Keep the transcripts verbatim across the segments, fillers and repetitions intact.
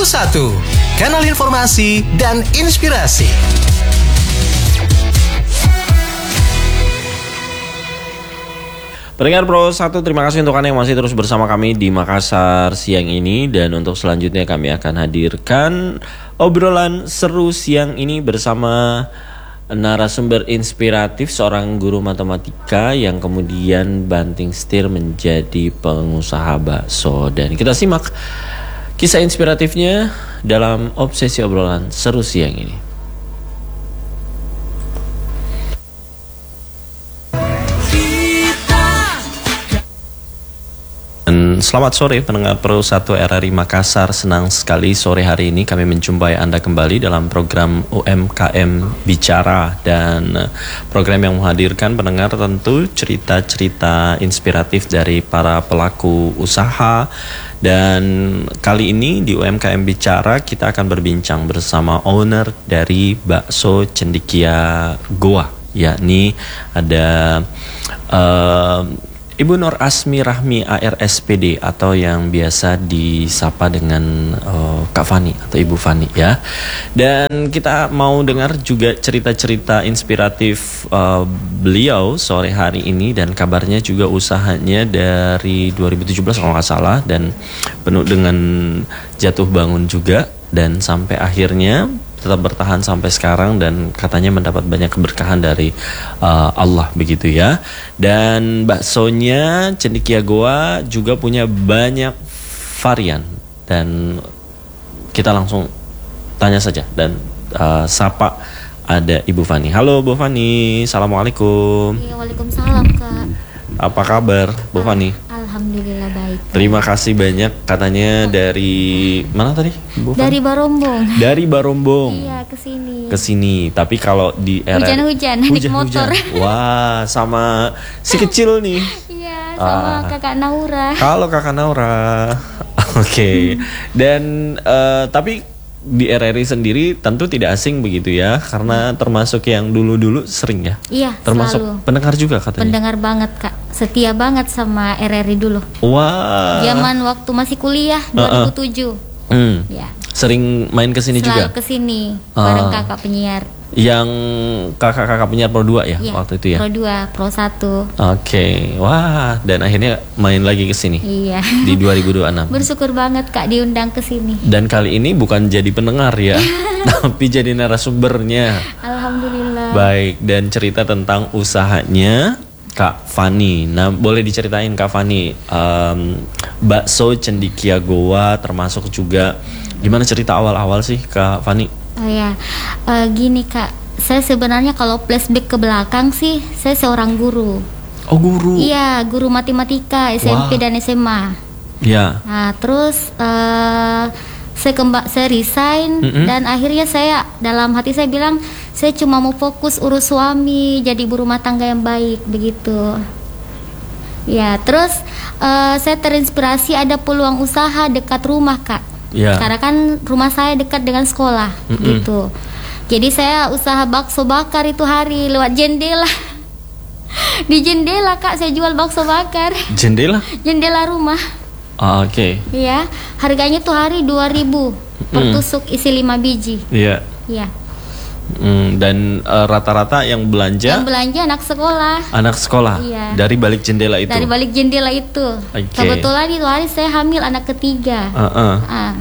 Pro satu, kanal informasi dan inspirasi. Pendengar Pro satu, terima kasih untuk Anda yang masih terus bersama kami di Makassar siang ini. Dan untuk selanjutnya kami akan hadirkan obrolan seru siang ini bersama narasumber inspiratif, seorang guru matematika yang kemudian banting setir menjadi pengusaha bakso. Dan kita simak kisah inspiratifnya dalam obsesi obrolan seru siang ini. Selamat sore pendengar Pro satu R R I Makassar. Senang sekali sore hari ini kami menjumpai Anda kembali dalam program U M K M Bicara. Dan program yang menghadirkan pendengar tentu cerita-cerita inspiratif dari para pelaku usaha. Dan kali ini di U M K M Bicara kita akan berbincang bersama owner dari Bakso Cendekia Goa, yakni ada uh, Ibu Nur Asmi Rahmi A R S P D atau yang biasa disapa dengan uh, Kak Fani atau Ibu Fani ya. Dan kita mau dengar juga cerita-cerita inspiratif uh, beliau sore hari ini, dan kabarnya juga usahanya dari dua ribu tujuh belas kalau nggak salah, dan penuh dengan jatuh bangun juga, dan sampai akhirnya tetap bertahan sampai sekarang, dan katanya mendapat banyak keberkahan dari uh, Allah begitu ya. Dan baksonya Cendekia Goa juga punya banyak varian, dan kita langsung tanya saja dan uh, sapa ada Ibu Fani. Halo Bu Fani, assalamualaikum. Iya, waalaikumsalam Kak. Apa kabar Bu Fani? Alhamdulillah baik. Terima kasih banyak, katanya dari mana tadi Bu Fani? Dari Barombong. Dari Barombong. Iya, ke sini. Ke sini. Tapi kalau di era hujan-hujan, naik motor. Wah, sama si kecil nih. Iya, sama ah. Kakak Naura. Halo Kakak Naura. Oke. Okay. Dan uh, tapi di R R I sendiri tentu tidak asing begitu ya, karena termasuk yang dulu-dulu sering ya. Iya, termasuk selalu. Pendengar juga katanya. Pendengar banget Kak, setia banget sama R R I dulu. Wah. Zaman waktu masih kuliah dua ribu tujuh. Uh-uh. Hmm. Ya. Sering main ke sini juga. Selalu ke sini bareng uh. kakak penyiar. Yang kakak-kakak penyiar Pro dua ya, ya waktu itu ya? Pro dua, Pro satu. Oke, okay. Wah, dan akhirnya main lagi ke sini. Iya. Di dua ribu dua puluh enam. Bersyukur banget Kak diundang ke sini. Dan kali ini bukan jadi pendengar ya, tapi jadi narasumbernya. Alhamdulillah. Baik, dan cerita tentang usahanya Kak Fani. Nah, boleh diceritain Kak Fani, um, Bakso Cendekia Goa termasuk juga gimana cerita awal-awal sih Kak Fani? Oh ya, uh, gini Kak, saya sebenarnya kalau flashback ke belakang sih, saya seorang guru. Oh, guru? Iya, guru matematika S M P wow. dan S M A. Ya. Nah, terus uh, saya kembali, saya resign, mm-hmm. dan akhirnya saya dalam hati saya bilang, saya cuma mau fokus urus suami, jadi ibu rumah tangga yang baik begitu. Ya, terus uh, saya terinspirasi ada peluang usaha dekat rumah Kak. Ya. Karena kan rumah saya dekat dengan sekolah, mm-mm. gitu. Jadi saya usaha bakso bakar itu hari lewat jendela. Di jendela Kak, saya jual bakso bakar. Jendela? Jendela rumah. Oh, oke. Okay. Iya, harganya tuh hari dua ribu per tusuk, isi lima biji. Iya. Iya. Hmm, dan uh, rata-rata yang belanja Yang belanja anak sekolah. Anak sekolah. Iya. Dari balik jendela itu. Dari balik jendela itu. Okay. Kebetulan itu hari saya hamil anak ketiga. Uh-uh. Ah.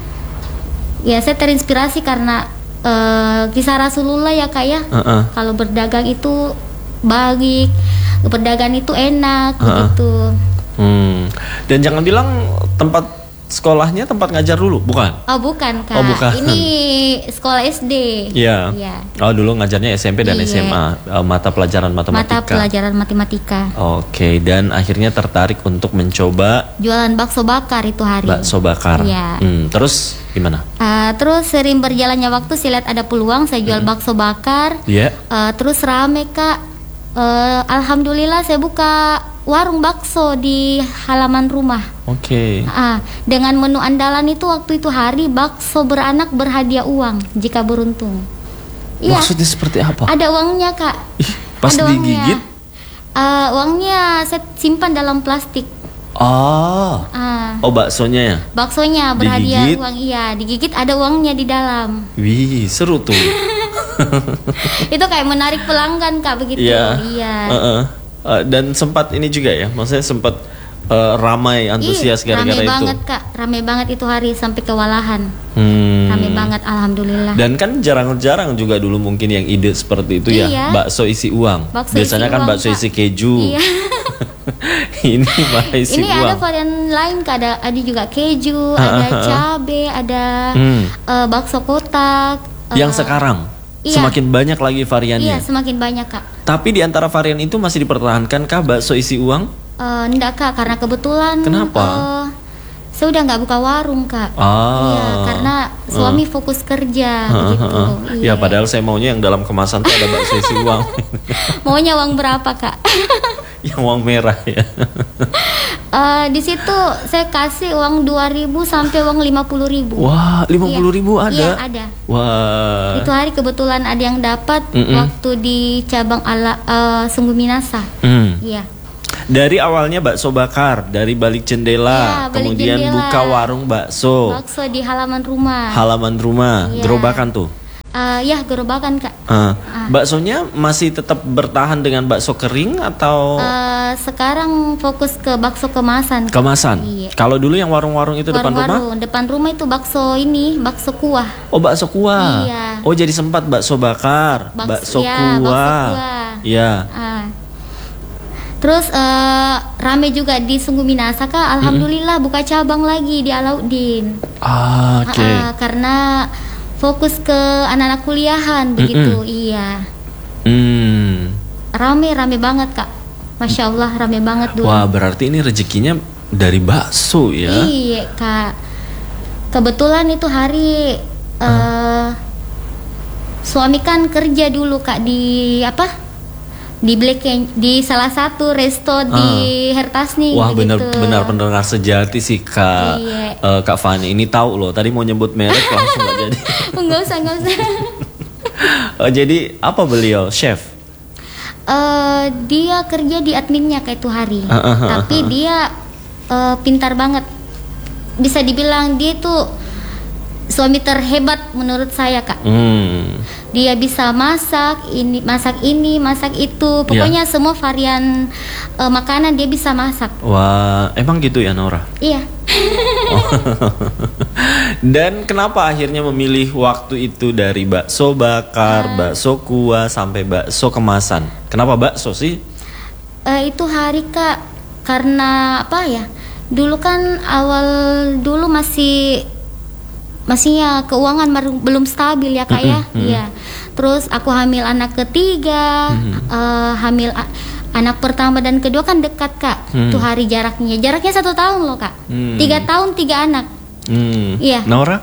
Ya, saya terinspirasi karena uh, kisah Rasulullah ya Kak ya. Uh-uh. Kalau berdagang itu baik, berdagang itu enak, uh-uh. gitu. Hmm. Dan jangan bilang tempat sekolahnya tempat ngajar dulu, bukan? Oh, bukan Kak. Oh, bukan. Ini sekolah S D. Iya. Ya. Oh, dulu ngajarnya S M P dan iya. S M A, mata pelajaran matematika. Mata pelajaran matematika. Oke, dan akhirnya tertarik untuk mencoba jualan bakso bakar itu hari. Bakso bakar. Iya. Hmm, terus gimana? Uh, terus sering berjalannya waktu, saya lihat ada peluang, saya jual hmm. bakso bakar. Iya. Yeah. Uh, terus rame Kak. Uh, Alhamdulillah saya buka warung bakso di halaman rumah. Oke. Okay. Ah, dengan menu andalan itu waktu itu hari bakso beranak berhadiah uang jika beruntung. Iya. Maksudnya seperti apa? Ada uangnya Kak. Ih, pas ada digigit? Uangnya. Uh, uangnya saya simpan dalam plastik. Oh. Ah. Oh, baksonya ya? Baksonya berhadiah Digigit? uang, iya, digigit ada uangnya di dalam. Wih, seru tuh. Itu kayak menarik pelanggan Kak begitu. Iya. Iya. Uh-uh. Uh, dan sempat ini juga ya, maksudnya sempat uh, ramai antusias Ih, gara-gara rame itu. banget Kak, rame banget itu hari sampai kewalahan. Hmm. Rame banget, alhamdulillah. Dan kan jarang-jarang juga dulu mungkin yang ide seperti itu ya, Iya. bakso isi uang. Bakso Biasanya isi kan uang, bakso Kak. isi keju. Iya. Ini malah isi Ini uang. ada varian lain Kak, ada ada juga keju, ada cabe, ada Hmm. eh, bakso kotak. Yang eh, sekarang iya. semakin banyak lagi variannya. Iya, semakin banyak Kak. Tapi di antara varian itu masih dipertahankan kah bakso isi uang? Eh, enggak Kak, karena kebetulan Kenapa? eh, saya udah nggak buka warung Kak. Ah. Iya, karena suami fokus kerja begitu. Ya Iya. padahal saya maunya yang dalam kemasan tuh ada bakso isi uang. Maunya uang berapa Kak? Yang uang merah ya. Eh, di situ saya kasih uang dua ribu sampai uang lima puluh ribu. Wah, lima puluh ribu ada? Iya, ada. Wah. Itu hari kebetulan ada yang dapat Mm-mm. waktu di cabang ala eh, Sungguh Minasa. Hmm. Iya. Dari awalnya bakso bakar, dari balik jendela, Iya, balik kemudian jendela. buka warung bakso, Bakso di halaman rumah. halaman rumah, Iya. gerobakan tuh. Eh, ya, gerobakan Kak. Ah. Baksonya masih tetap bertahan dengan bakso kering atau Eh, sekarang fokus ke bakso kemasan Kak. kemasan? Iya. Kalau dulu yang warung-warung itu depan rumah? Warung-warung depan rumah itu bakso ini, bakso kuah. Oh, bakso kuah. Iya. Oh, jadi sempat bakso bakar, bakso Baks- ya, kuah. bakso kuah. Iya. Ah. Terus eh, rame juga di Sungguh Minasa Kak. Alhamdulillah buka cabang lagi di Alauddin. Ah, oke. Ah, ah, karena fokus ke anak-anak kuliahan begitu. Iya. Hmm. Rame rame banget Kak. Masya Allah rame banget dulu. Wah, berarti ini rezekinya dari bakso ya? Iya Kak. Kebetulan itu hari eh suami kan kerja dulu Kak di apa? Di Black Can- di salah satu resto di Hertasni. Wah, benar begitu. benar pendengar sejati sih Kak. Iya. eh, Kak Fani ini tahu loh. Tadi mau nyebut merek langsung gak jadi. Enggak usah, enggak usah. Oh, jadi apa beliau? Chef? Eh, dia kerja di adminnya kayak itu hari. Ah, ah, ah, Tapi dia eh, pintar banget. Bisa dibilang dia tuh suami terhebat menurut saya Kak. Hmm. Dia bisa masak ini, masak ini, masak itu. Pokoknya semua varian eh, makanan dia bisa masak. Wah, emang gitu ya Nora? Iya. Dan kenapa akhirnya memilih waktu itu dari bakso bakar, bakso kuah sampai bakso kemasan? Kenapa bakso sih? Eh, itu hari Kak karena apa ya? Dulu kan awal dulu masih masihnya keuangan baru- belum stabil ya Kak ya. Iya. Terus aku hamil anak ketiga, eh, hamil a- anak pertama dan kedua kan dekat Kak. Tuh hari jaraknya. Jaraknya satu tahun loh Kak. Hmm. Tiga tahun tiga anak. Hmm. Iya. Nora?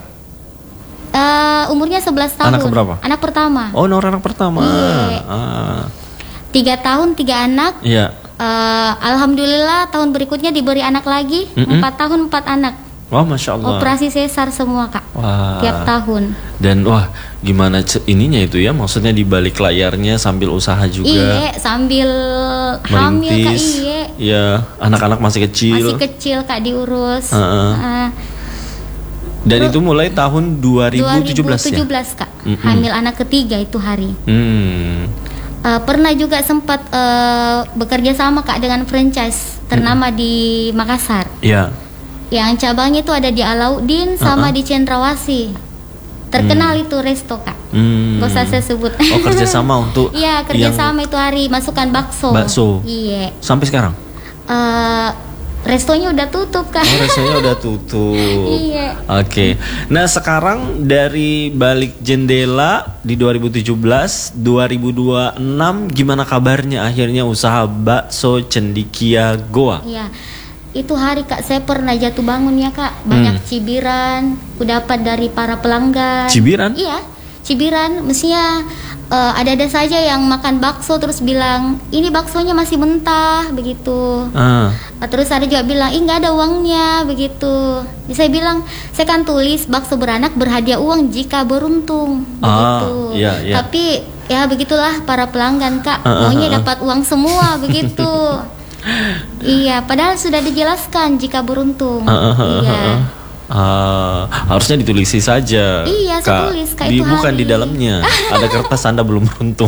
Eh, umurnya sebelas tahun. Anak keberapa? Anak pertama. Oh, Nora anak pertama. Iya. Ah. Tiga tahun tiga anak. Iya. Eh, Alhamdulillah tahun berikutnya diberi anak lagi. Mm-mm. Empat tahun empat anak. Wah, masya Allah. Operasi sesar semua Kak. Wah. Tiap tahun. Dan wah, gimana ce- ininya itu ya? Maksudnya di balik layarnya sambil usaha juga. Iya, sambil hamil Kak, Merintis. iya. Iya, anak-anak masih kecil. Masih kecil Kak diurus. Heeh. Ah, Dan itu mulai tahun dua ribu tujuh belas ya? dua ribu tujuh belas Kak. Mm-mm. Hamil anak ketiga itu hari. Hmm. Eh, pernah juga sempat eh, bekerja sama Kak dengan franchise ternama di Makassar. Iya. Yang cabangnya itu ada di Alauddin sama di Cendrawasih. Terkenal itu resto Kak. Hmm. Gak usah saya sebut. Oh, kerjasama untuk Iya, yang kerjasama itu hari masukkan bakso. Bakso. Iya. sampai sekarang. Eh, restonya udah tutup Kak. Oh, rasanya udah tutup. Iya. Oke. Nah, sekarang dari balik jendela di dua ribu tujuh belas, dua ribu dua puluh enam gimana kabarnya akhirnya usaha bakso Cendikia Goa? Iya. Itu hari Kak saya pernah jatuh bangun ya Kak. Banyak Hmm. cibiran, ku dapat dari para pelanggan. Cibiran? Iya, cibiran. Mestinya eh, ada-ada saja yang makan bakso terus bilang, "Ini baksonya masih mentah," begitu. Ah. Eh, Terus ada juga bilang, "Ih, nggak ada uangnya," begitu. Jadi saya bilang, "Saya kan tulis bakso beranak berhadiah uang jika beruntung." Begitu. Ah, iya, iya. Tapi ya begitulah para pelanggan Kak, Ah, ah, maunya ah, ah. dapat uang semua begitu. Iya, padahal sudah dijelaskan jika beruntung. Uh, uh, uh, Iya. uh, uh. Uh, harusnya ditulisi saja. Iya, saya tulis, Kak, di, itu bukan hari. di dalamnya ada kertas Anda belum beruntung.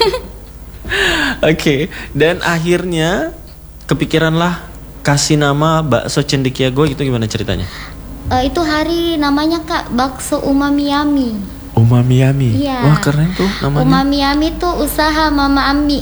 Oke, okay. Dan akhirnya kepikiranlah kasih nama bakso cendekia gue, itu gimana ceritanya? Uh, itu hari namanya Kak bakso Umami Yami. Umami Yami. Iya. Wah, keren tuh namanya. Umami Yami tuh usaha Mama Ami.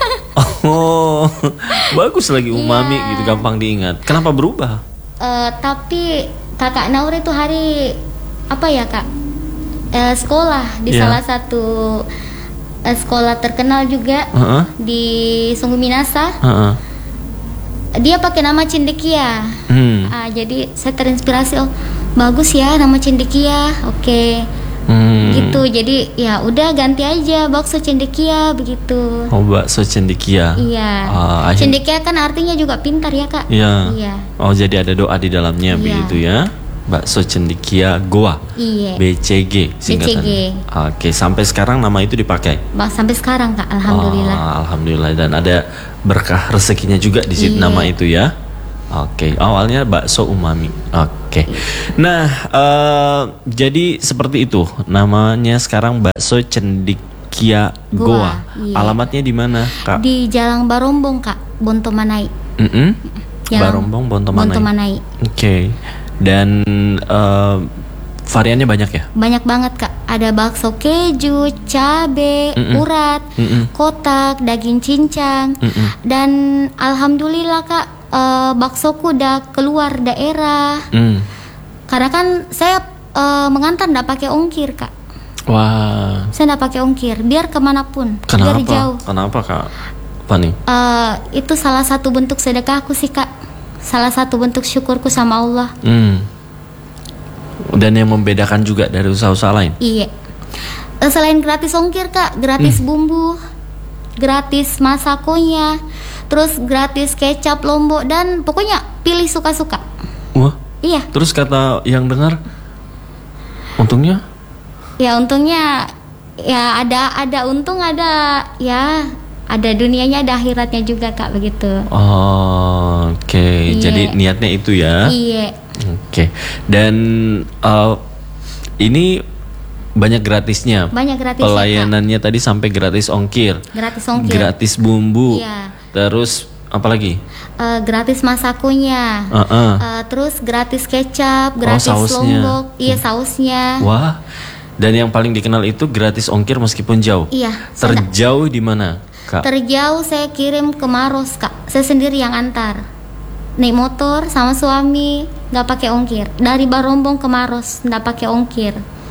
Oh, bagus lagi umami Iya. gitu, gampang diingat. Kenapa berubah? Uh, tapi Kakak Naur itu hari apa ya Kak? Uh, sekolah di Iya. salah satu uh, sekolah terkenal juga Uh-uh. di Sungguh Minasa. Uh-uh. Dia pakai nama Cendekia. Hmm. Ah, jadi saya terinspirasi, oh bagus ya nama Cendekia. Oke. Hmm. Gitu. Jadi ya udah ganti aja bakso Cendekia begitu. Oh, bakso cendekia. Iya. Ah, akhir- Cendekia kan artinya juga pintar ya Kak. Iya. Iya. Oh, jadi ada doa di dalamnya Iya. begitu ya. Bakso cendekia goa. Iya. B C G singkatannya. B C G. Oke, sampai sekarang nama itu dipakai. Bang, sampai sekarang Kak, alhamdulillah. Oh, alhamdulillah, dan ada berkah rezekinya juga di situ Iya. nama itu ya. Oke, awalnya bakso umami. Oke. Nah, eh, jadi seperti itu. Namanya sekarang bakso cendekia goa. Goa, iya. Alamatnya di mana, Kak? Di Jalan Barombong Kak, Bontomanai. Mm-mm. Jalan Barombong Bontomanai. Bontomanai. Oke. Dan eh, variannya banyak ya? Banyak banget Kak. Ada bakso keju, cabe, Mm-mm. urat, Mm-mm. kotak, daging cincang. Mm-mm. Dan alhamdulillah Kak, eh, baksoku udah keluar daerah. Mm. Karena kan saya eh, mengantar nggak pakai ongkir Kak. Wah. Saya nggak pakai ongkir, biar kemanapun, Kenapa? biar jauh. Kenapa, Kak Fani? Eh, itu salah satu bentuk sedekahku sih Kak. Salah satu bentuk syukurku sama Allah. Hmm. Dan yang membedakan juga dari usaha-usaha lain. Iya. Eh, Selain gratis ongkir Kak, gratis bumbu, gratis masakonya, terus gratis kecap lombok, dan pokoknya pilih suka-suka. Wah. Iya. Terus kata yang dengar, untungnya? Ya untungnya ya ada ada untung, ada ya ada dunianya, ada akhiratnya juga Kak, begitu. Oh, oke. Iya. Jadi niatnya itu ya. Iya. Oke. Dan uh, ini banyak gratisnya. Banyak gratisnya, Pelayanannya tadi sampai gratis ongkir, Gratis ongkir. gratis bumbu. Iya. Terus apa lagi? Eh, gratis masakonya. Uh-uh. Eh, terus gratis kecap, gratis sausnya. lombok, iya sausnya. Wah. Dan yang paling dikenal itu gratis ongkir meskipun jauh. Iya. saya nggak- Terjauh di mana, Kak? Terjauh saya kirim ke Maros Kak. Saya sendiri yang antar. Naik motor sama suami, nggak pakai ongkir. Dari Barombong ke Maros nggak pakai ongkir.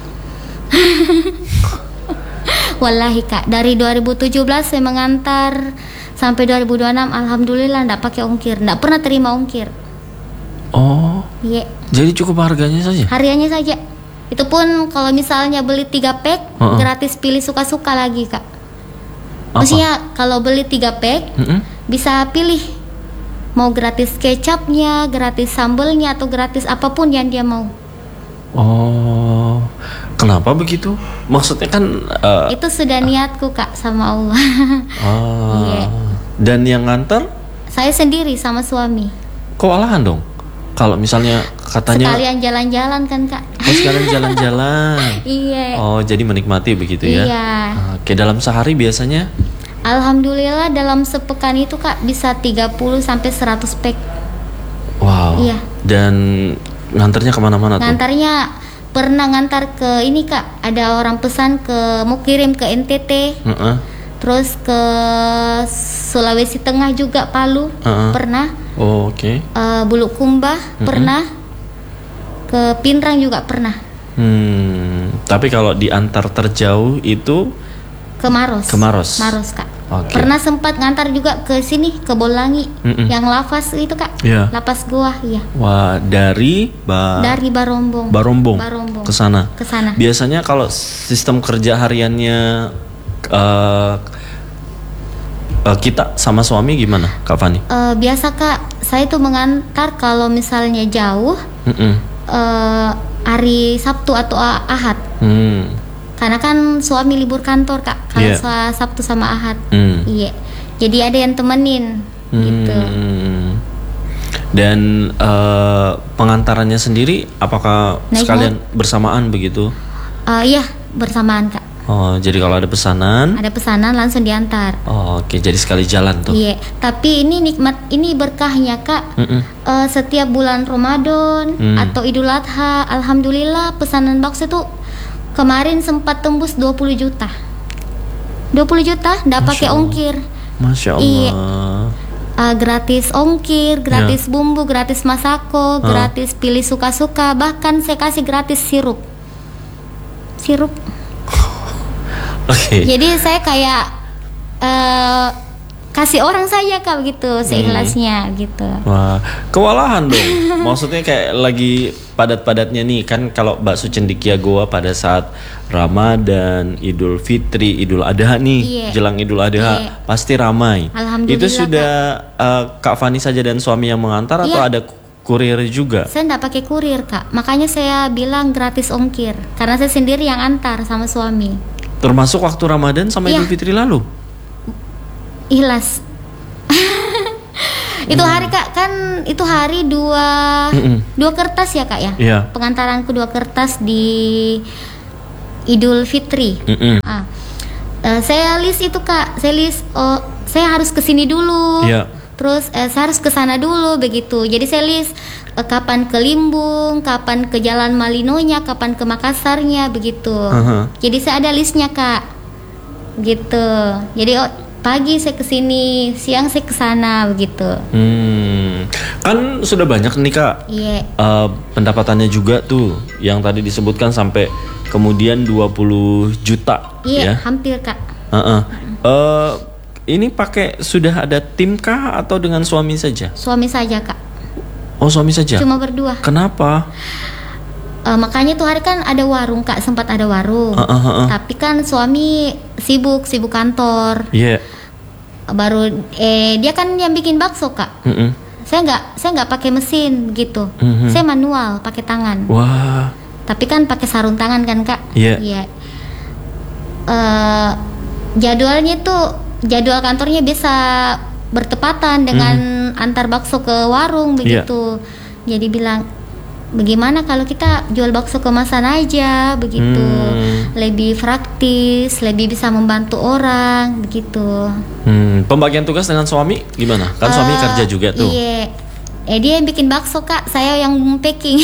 Wallahi Kak, dari dua ribu tujuh belas saya mengantar sampai dua ribu dua puluh enam, alhamdulillah nggak pakai ongkir, nggak pernah terima ongkir. Oh, Iya. jadi cukup harganya saja. Hariannya saja. Itu pun kalau misalnya beli tiga pack, Uh-uh. gratis pilih suka-suka lagi Kak. Apa? Maksudnya kalau beli tiga pack, Mm-mm. bisa pilih mau gratis kecapnya, gratis sambelnya, atau gratis apapun yang dia mau. Oh, kenapa begitu? Maksudnya kan uh, Itu sudah niatku Kak sama Allah. ah. Iya. Dan yang nganter Saya sendiri sama suami. kewalahan dong. Kalau misalnya katanya Sekalian jalan-jalan kan Kak. oh, sekalian jalan-jalan. Iya. Oh, jadi menikmati begitu ya. Iya. Oke, dalam sehari biasanya Alhamdulillah dalam sepekan itu Kak bisa tiga puluh sampai seratus pack. wow. Iya. Dan nganternya kemana-mana tuh? Ngantarnya pernah ngantar ke ini Kak, ada orang pesan ke mau kirim ke N T T, Heeh. terus ke Sulawesi Tengah juga, Palu Uh-uh. pernah, Oh, oke. eh, Bulukumba pernah, ke Pinrang juga pernah, Hmm, tapi kalau diantar terjauh itu ke Maros. Ke Maros. Maros Kak. Oke. Pernah sempat ngantar juga ke sini, ke Bolangi, Mm-mm. yang lapas itu Kak, Iya. lapas Goa, iya. wah, dari ba Dari Barombong. Barombong, Barombong. ke sana. Ke sana. Biasanya kalau sistem kerja hariannya eh, eh, kita sama suami gimana, Kak Fani? Eh, biasa Kak, saya tuh mengantar kalau misalnya jauh Mm-mm. eh, hari Sabtu atau A- Ahad. Hmm. Karena kan suami libur kantor Kak, kalau Iya. sa- Sabtu sama Ahad. Hmm. Iya. Jadi ada yang temenin. gitu. Hmm. Dan uh, pengantarannya sendiri apakah Naik sekalian bersamaan begitu? Uh, iya bersamaan Kak. Oh, jadi kalau ada pesanan, ada pesanan langsung diantar. Oh, oke, okay. Jadi sekali jalan tuh. Iya, tapi ini nikmat, ini berkahnya Kak. Uh, setiap bulan Ramadan mm. atau Idul Adha, alhamdulillah pesanan bakso itu kemarin sempat tembus dua puluh juta. dua puluh juta, enggak pakai ongkir. Masya Allah. Iya. Uh, gratis ongkir, gratis ya. Bumbu, gratis masako, uh. gratis pilih suka-suka, bahkan saya kasih gratis sirup. Sirup. Oke. Okay. Jadi saya kayak uh, kasih orang saja Kak begitu, seikhlasnya hmm. gitu. Wah, kewalahan dong. Maksudnya kayak lagi padat-padatnya nih kan, kalau bakso Cendekia Goa pada saat Ramadan, Idul Fitri, Idul Adha nih, yeah. jelang Idul Adha yeah. pasti ramai. Alhamdulillah. Itu sudah uh, Kak Fani saja dan suami yang mengantar yeah. atau ada kurir juga? Saya enggak pakai kurir Kak, makanya saya bilang gratis ongkir karena saya sendiri yang antar sama suami. Termasuk waktu Ramadan sama ya. Idul Fitri lalu? Ikhlas. Itu hari Kak, kan itu hari dua Mm-mm. dua kertas ya Kak ya. Yeah. Pengantaranku dua kertas di Idul Fitri. Ah. Uh, saya list itu Kak, saya list oh saya harus kesini dulu. Yeah. Terus eh, saya harus ke sana dulu begitu. Jadi saya list eh, kapan ke Limbung, kapan ke Jalan Malinonya, kapan ke Makassarnya begitu. Uh-huh. Jadi saya ada listnya Kak. Gitu. Jadi oh, pagi saya ke sini, siang saya ke sana begitu. Hmm. Kan sudah banyak nih Kak. Iya. Yeah. Uh, pendapatannya juga tuh yang tadi disebutkan sampai kemudian dua puluh juta. Iya, yeah, ya? hampir Kak. Uh-uh. Uh, Ini pakai sudah ada tim kah atau dengan suami saja? Suami saja Kak. Oh, suami saja? Cuma berdua. Kenapa? Uh, makanya tuh hari kan ada warung Kak, sempat ada warung. Uh, uh, uh, uh. Tapi kan suami sibuk, sibuk kantor. Iya. Yeah. Baru eh dia kan yang bikin bakso Kak. Uh-uh. Saya nggak, saya nggak pakai mesin gitu. Uh-huh. Saya manual, pakai tangan. Wah. Tapi kan pakai sarung tangan kan Kak? Iya. Yeah. Iya. Uh, jadwalnya tuh jadwal kantornya bisa bertepatan dengan mm. antar bakso ke warung begitu. Yeah. Jadi bilang bagaimana kalau kita jual bakso kemasan aja begitu. Mm. Lebih praktis, lebih bisa membantu orang begitu. Hmm. Pembagian tugas dengan suami gimana? Kan uh, suami kerja juga tuh. Iya. Eh dia yang bikin bakso Kak, saya yang packing.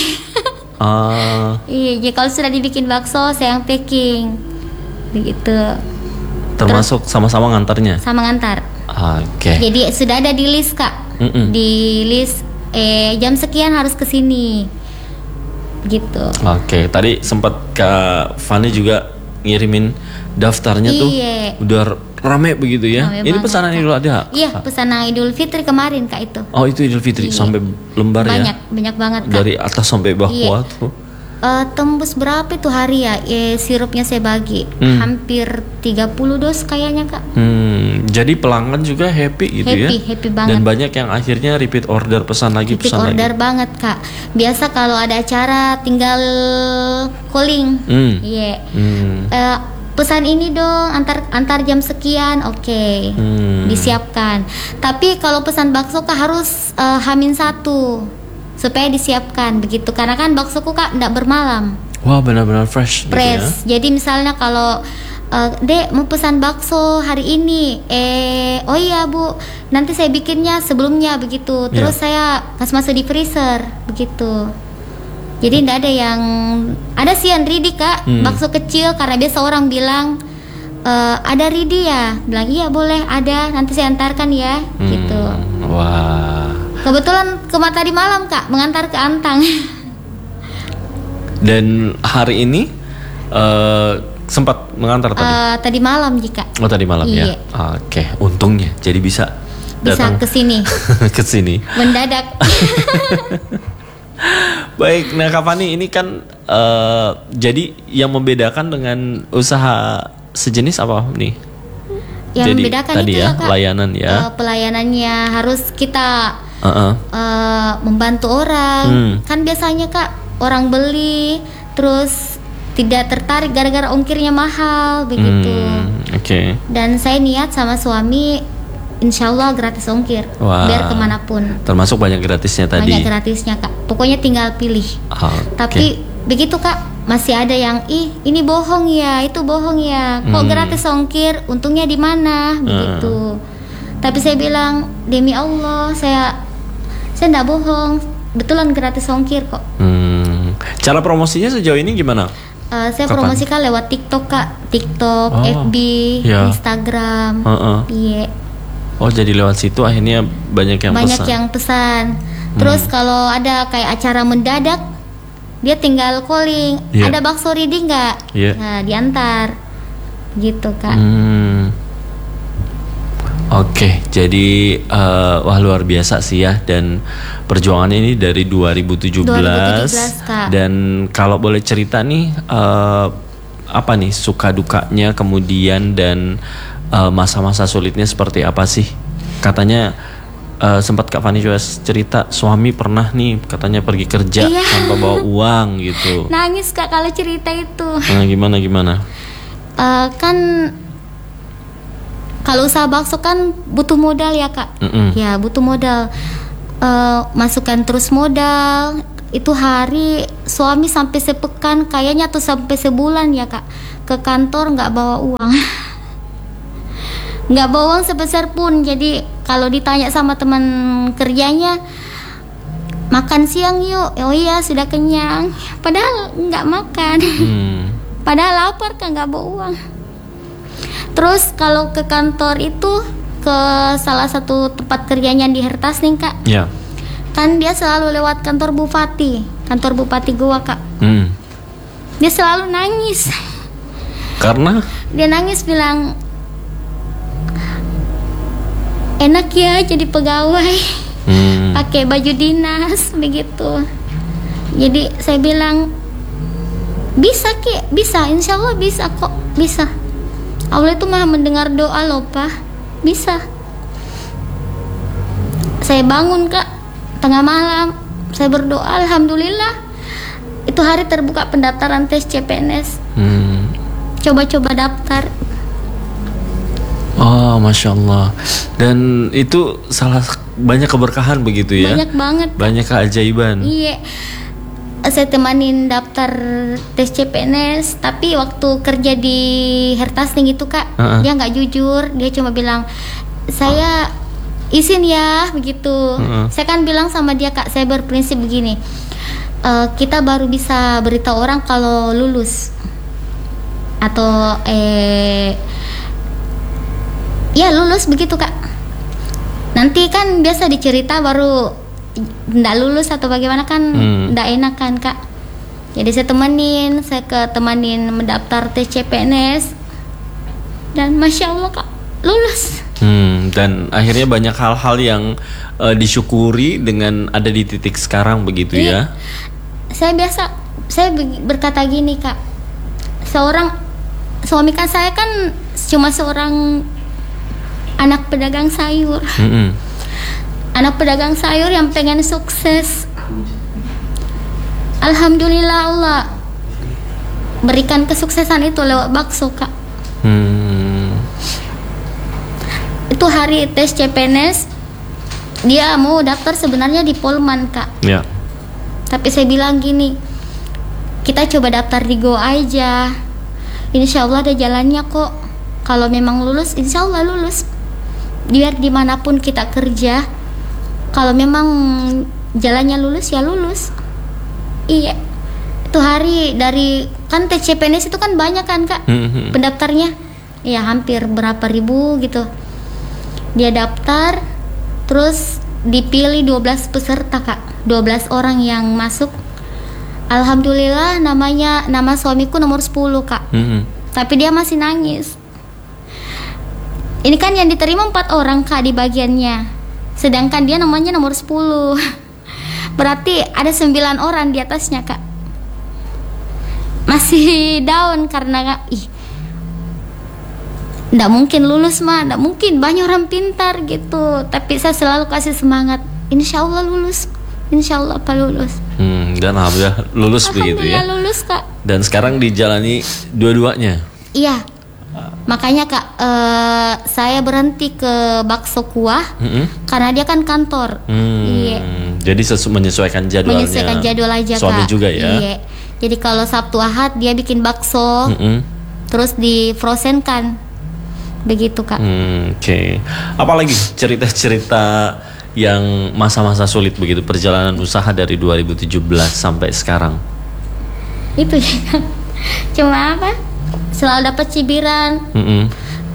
uh. Iya, jadi kalau sudah dibikin bakso saya yang packing. Begitu. Termasuk terus, sama-sama ngantarnya? Sama ngantar. Oke. Okay. Jadi sudah ada di list Kak. Mm-mm. Di list eh jam sekian harus kesini. Gitu. Oke. Okay. Tadi sempat Kak Fani juga ngirimin daftarnya. Iye. Tuh. Udah rame begitu ya. Rame Ini banget, pesanan Kak. Idul Adha? Iya, pesanan Idul Fitri kemarin Kak itu. Oh, itu Idul Fitri. Iye. Sampai lembar banyak, ya? Banyak, banyak banget Kak. Dari atas sampai bawah. Iye. Tuh. Uh, tembus berapa itu hari ya? Eh, sirupnya saya bagi hmm. hampir tiga puluh dos kayaknya Kak. Hmm, jadi pelanggan juga happy gitu happy, ya. Happy, happy banget. Dan banyak yang akhirnya repeat order, pesan lagi, repeat pesan lagi. Repeat order banget Kak. Biasa kalau ada acara tinggal calling. Iya. Hmm. Yeah. Hmm. Uh, pesan ini dong antar antar jam sekian, oke. Okay. Hmm. Disiapkan. Tapi kalau pesan bakso Kak harus uh, hamin satu. Supaya disiapkan begitu, karena kan baksoku Kak enggak bermalam. Wah, benar-benar fresh. Fresh. Gitu ya? Jadi misalnya kalau uh, Dek mau pesan bakso hari ini, eh oh iya Bu, nanti saya bikinnya sebelumnya begitu. Terus yeah. saya kasih masuk di freezer begitu. Jadi enggak ada yang ada sih yang ready Kak, hmm. bakso kecil karena biasa orang bilang e, ada ready ya, bilang iya boleh ada, nanti saya antarkan ya, hmm. gitu. Wah. Kebetulan ke tadi malam Kak mengantar ke Antang. Dan hari ini uh, sempat mengantar tadi? Uh, tadi malam jika. Oh tadi malam iya. Ya. Oke, okay. Untungnya jadi bisa. Bisa ke sini. Ke sini. Mendadak. Baik, nah Kak Fani ini kan uh, jadi yang membedakan dengan usaha sejenis apa nih? Yang jadi, membedakan tadi itu ya, Kak, pelayanan ya. Uh, pelayanannya harus kita uh-uh. uh, membantu orang. Hmm. Kan biasanya Kak orang beli terus tidak tertarik gara-gara ongkirnya mahal begitu. Hmm, Oke. Okay. Dan saya niat sama suami insya Allah gratis ongkir. Wah. Biar kemanapun. Termasuk banyak gratisnya tadi. Banyak gratisnya kak. Pokoknya tinggal pilih. Okay. Tapi begitu kak, masih ada yang ih ini bohong ya, itu bohong ya. Kok Hmm. gratis ongkir? Untungnya di mana? Begitu. Hmm. Tapi saya bilang demi Allah saya saya tidak bohong. Betulan gratis ongkir kok. Hmm. Cara promosinya sejauh ini gimana? Uh, saya Kapan? promosikan lewat TikTok kak, TikTok, Oh, F B, ya. Instagram, Uh-uh. iya. Oh jadi lewat situ akhirnya banyak yang Banyak pesan. yang pesan. Terus Hmm. kalau ada kayak acara mendadak, dia tinggal calling, Yeah. ada bakso ready nggak? Yeah. Nah diantar, gitu kak. Hmm. Oke, jadi uh, wah luar biasa sih ya, dan perjuangannya ini dari dua ribu tujuh belas, dua ribu tujuh belas, Kak. Dan kalau boleh cerita nih uh, apa nih suka dukanya kemudian dan uh, masa-masa sulitnya seperti apa sih? Katanya uh, sempat Kak Fani juga cerita suami pernah nih katanya pergi kerja Iya. tanpa bawa uang gitu. Nangis kak kalau cerita itu. Nah gimana gimana? Uh, kan kalau usaha bakso kan butuh modal ya kak. Mm-mm. Ya butuh modal. Uh, masukkan terus modal. Itu hari suami sampai sepekan kayaknya atau sampai sebulan ya kak ke kantor nggak bawa uang. Nggak bawa uang sebesar pun. Jadi kalau ditanya sama teman kerjanya, makan siang yuk. Oh iya sudah kenyang. Padahal nggak makan. Hmm. Padahal lapar kan nggak bawa uang. Terus kalau ke kantor itu ke salah satu tempat kerjanya di Hertas nih kak, Ya. kan dia selalu lewat kantor bupati, kantor bupati Goa kak. Hmm. Dia selalu nangis. Karena Dia nangis bilang enak ya jadi pegawai, hmm. pakai baju dinas begitu. Jadi saya bilang bisa ki, bisa, insya Allah bisa kok, bisa. Allah itu maha mendengar doa loh pak, bisa. Saya bangun kak tengah malam, saya berdoa, alhamdulillah itu hari terbuka pendaftaran tes C P N S. Hmm. Coba-coba daftar. Oh, masya Allah. Dan itu salah banyak keberkahan begitu ya? Banyak banget. Banyak keajaiban. Iya. Saya temanin daftar tes C P N S, tapi waktu kerja di Hertasning itu kak, Uh-uh. dia nggak jujur, dia cuma bilang saya izin ya begitu. Uh-uh. Saya kan bilang sama dia kak, saya berprinsip begini, e, kita baru bisa beritahu orang kalau lulus atau eh ya lulus begitu kak. Nanti kan biasa dicerita baru nggak lulus atau bagaimana kan Hmm. nggak enak kan kak. Jadi saya temenin, saya ke temanin mendaftar tes C P N S dan masya Allah kak lulus. Hmm, dan akhirnya banyak hal-hal yang uh, disyukuri dengan ada di titik sekarang begitu Iya. ya? Saya biasa saya be- berkata gini kak, seorang suami kan saya kan cuma seorang anak pedagang sayur. Mm-mm. Anak pedagang sayur yang pengen sukses. Alhamdulillah Allah berikan kesuksesan itu lewat bakso kak. Hmm. Itu hari tes C P N S, dia mau daftar sebenarnya di Polman kak. Ya. Tapi saya bilang gini, kita coba daftar di Go aja. Insya Allah ada jalannya kok. Kalau memang lulus, insya Allah lulus. Biar dimanapun kita kerja, kalau memang jalannya lulus ya lulus. Iya. Itu hari dari kan tes C P N S itu kan banyak kan kak Mm-hmm. pendaftarnya. Ya hampir berapa ribu gitu. Dia daftar, terus dipilih dua belas peserta kak, dua belas orang yang masuk. Alhamdulillah namanya nama suamiku nomor sepuluh kak. Mm-hmm. Tapi dia masih nangis. Ini kan yang diterima empat orang kak di bagiannya, sedangkan dia namanya nomor sepuluh. Berarti ada sembilan orang di atasnya kak. Masih down karena ih, nggak mungkin lulus mah, nggak mungkin, banyak orang pintar gitu. Tapi saya selalu kasih semangat, insya Allah lulus, insya Allah apa lulus. Hmm, dan alhamdulillah lulus begitu ya. Alhamdulillah lulus kak. Dan sekarang dijalani dua-duanya. Iya, Makanya Kak, uh, saya berhenti ke bakso kuah mm-hmm. karena dia kan kantor. Hmm. Iya. Jadi sesu- menyesuaikan jadwalnya. Menyesuaikan jadwal aja suami Kak. juga ya. Iya. Jadi kalau Sabtu Ahad dia bikin bakso, mm-hmm. terus di frozenkan, begitu Kak. Hmm, Oke. Okay. Apalagi cerita-cerita yang masa-masa sulit begitu perjalanan usaha dari dua ribu tujuh belas sampai sekarang? Itu ya. Cuma apa? Selalu dapat cibiran. Mm-mm.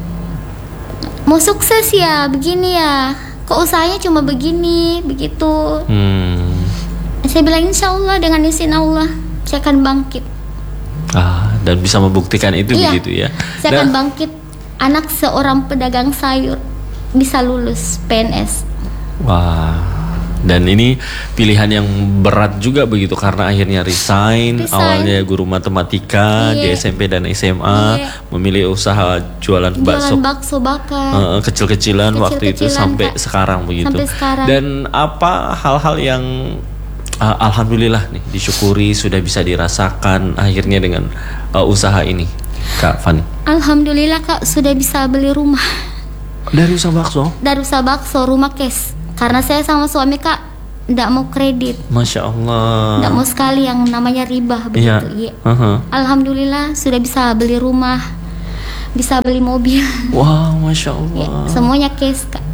Mau sukses ya, begini ya. Kok usahanya cuma begini, begitu. Hmm. Saya bilang insya Allah dengan izin Allah saya akan bangkit. Ah, dan bisa membuktikan itu iya, begitu ya. Saya dan, akan bangkit. Anak seorang pedagang sayur bisa lulus P N S. Wah. Dan ini pilihan yang berat juga begitu karena akhirnya resign, resign. Awalnya guru matematika Iye. Di S M P dan S M A Iye. Memilih usaha jualan bakso, jualan bakso bakar uh, kecil-kecilan Kecil waktu itu sampai Kak. sekarang begitu. Sampai sekarang. Dan apa hal-hal yang uh, alhamdulillah nih disyukuri sudah bisa dirasakan akhirnya dengan uh, usaha ini, Kak Fani? Alhamdulillah Kak, sudah bisa beli rumah. Dari usaha bakso? Dari usaha bakso, rumah cash. Karena saya sama suami Kak tidak mau kredit. Masya Allah. Tidak mau sekali yang namanya riba begitu. Ya. Uh-huh. Alhamdulillah sudah bisa beli rumah, bisa beli mobil. Wow, Masya Allah. Ya, semuanya cash Kak.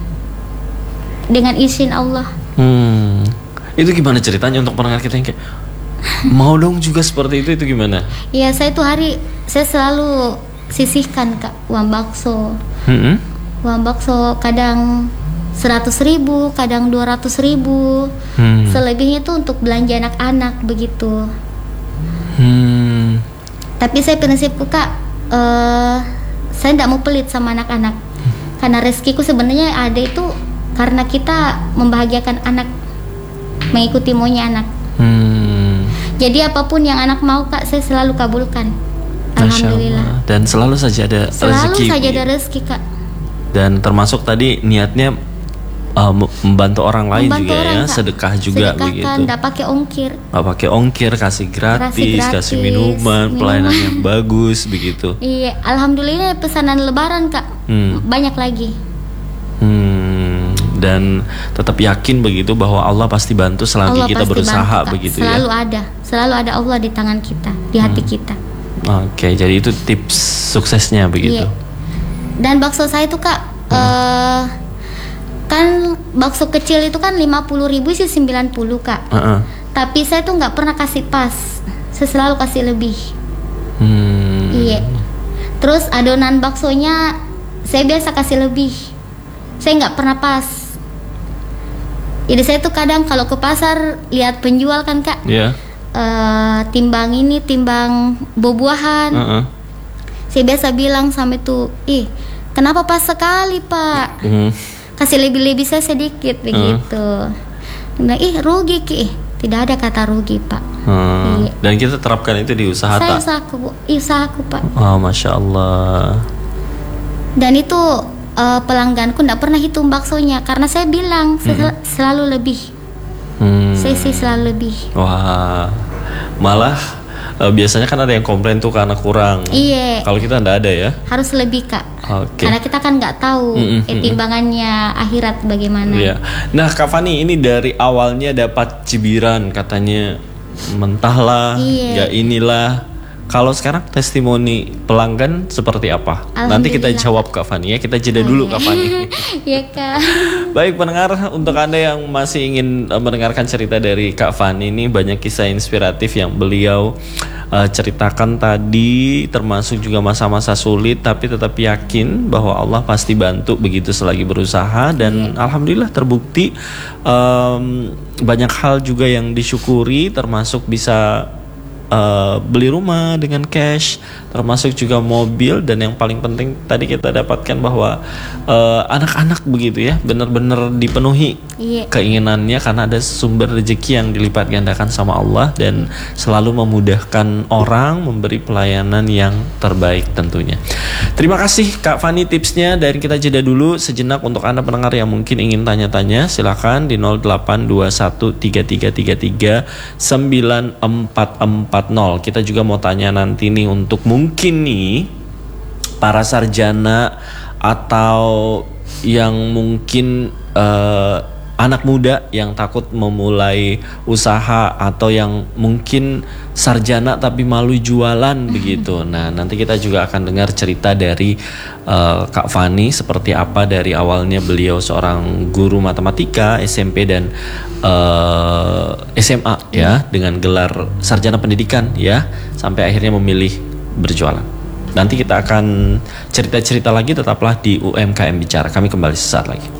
Dengan izin Allah. Hmm. Itu gimana ceritanya untuk pendengar kita yang kayak mau dong juga seperti itu, itu gimana? Ya saya tuh hari saya selalu sisihkan Kak uang bakso. Mm-hmm. Uang bakso kadang seratus ribu, kadang dua ratus ribu. Hmm. Selebihnya tuh untuk belanja anak-anak begitu. Hmm. Tapi saya prinsipku Kak, uh, saya tidak mau pelit sama anak-anak. Hmm. Karena rezekiku sebenarnya ada itu karena kita membahagiakan anak, mengikuti maunya anak. Hmm. Jadi apapun yang anak mau Kak, saya selalu kabulkan. Alhamdulillah. Dan selalu saja ada selalu rezeki. Selalu saja ada rezeki Kak. Dan termasuk tadi niatnya Uh, membantu orang lain membantu juga orang, ya, Kak. Sedekah juga sedekah begitu. Kan, nggak pakai ongkir. Nggak pakai ongkir, kasih gratis, kasih, gratis, kasih minuman, minuman, pelayanan yang bagus begitu. Iya, alhamdulillah pesanan Lebaran Kak, hmm. banyak lagi. Hmm. Dan tetap yakin begitu bahwa Allah pasti bantu selagi Allah kita berusaha bantu, begitu selalu ya. Selalu ada, selalu ada Allah di tangan kita, di hati hmm. kita. Oke, okay, jadi itu tips suksesnya begitu. Iya. Dan bakso saya itu Kak. Hmm. Uh, kan bakso kecil itu kan lima puluh ribu sih sembilan puluh Kak. Uh-uh. Tapi saya tuh nggak pernah kasih pas, saya selalu kasih lebih. Hmm. Iya. Terus adonan baksonya saya biasa kasih lebih, saya nggak pernah pas. Jadi saya tuh kadang kalau ke pasar lihat penjual kan Kak, yeah. uh, timbang ini timbang buah-buahan. Uh-uh. Saya biasa bilang sampai tuh, ih kenapa pas sekali Pak? Uh-huh. Kasih lebih-lebih saya sedikit begitu. Hmm. Bilang, ih rugi Ki. Tidak ada kata rugi Pak. Hmm. Iya. Dan kita terapkan itu di usaha saya tak? Saya usahaku Bu, usahaku Pak. Oh Masya Allah. Dan itu uh, pelangganku tidak pernah hitung baksonya karena saya bilang hmm. selalu lebih. Hmm. Saya sih selalu lebih. Wah, malah uh, biasanya kan ada yang komplain tuh karena kurang. Iya. Kalau kita tidak ada ya? Harus lebih Kak. Okay. Karena kita kan nggak tahu mm-hmm. eh, timbangannya akhirat bagaimana. Yeah. Nah Kak Fani ini dari awalnya dapat cibiran katanya mentahlah, yeah. ya inilah. Kalau sekarang testimoni pelanggan seperti apa? Nanti kita jawab Kak Fani ya. Kita jeda oh, dulu yeah. Kak Fani. Iya Kak. Baik pendengar, untuk Anda yang masih ingin uh, mendengarkan cerita dari Kak Fani ini, banyak kisah inspiratif yang beliau uh, ceritakan tadi, termasuk juga masa-masa sulit tapi tetap yakin bahwa Allah pasti bantu begitu selagi berusaha. Dan yeah. alhamdulillah terbukti um, banyak hal juga yang disyukuri, termasuk bisa Uh, beli rumah dengan cash, termasuk juga mobil. Dan yang paling penting tadi kita dapatkan bahwa uh, anak-anak begitu ya benar-benar dipenuhi yeah. keinginannya karena ada sumber rezeki yang dilipat gandakan sama Allah dan selalu memudahkan orang, memberi pelayanan yang terbaik tentunya. Terima kasih Kak Fani tipsnya. Dan kita jeda dulu sejenak. Untuk Anda pendengar yang mungkin ingin tanya-tanya, silakan di nol delapan dua satu tiga tiga tiga tiga sembilan empat empat nol. Kita juga mau tanya nanti nih untuk mungkin nih para sarjana atau yang mungkin uh, anak muda yang takut memulai usaha atau yang mungkin sarjana tapi malu jualan begitu. Nah, nanti kita juga akan dengar cerita dari uh, Kak Fani seperti apa dari awalnya beliau seorang guru matematika S M P dan uh, S M A ya, dengan gelar sarjana pendidikan ya, sampai akhirnya memilih berjualan. Nanti kita akan cerita-cerita lagi, tetaplah di U M K M Bicara. Kami kembali sesaat lagi.